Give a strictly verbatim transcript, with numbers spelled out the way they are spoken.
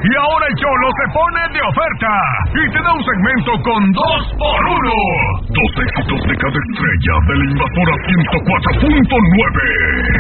Y ahora el Cholo se pone de oferta y te da un segmento con dos por uno. Dos éxitos de cada estrella de la Invasora ciento cuatro punto nueve.